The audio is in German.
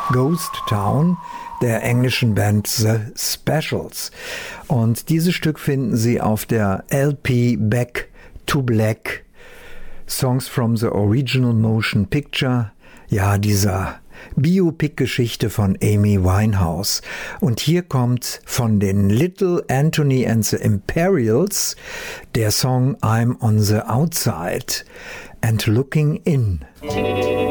Ghost Town der englischen Band The Specials. Und dieses Stück finden Sie auf der LP Back to Black, Songs from the Original Motion Picture, ja, dieser Biopic-Geschichte von Amy Winehouse. Und hier kommt von den Little Anthony and the Imperials der Song I'm on the Outside and Looking In.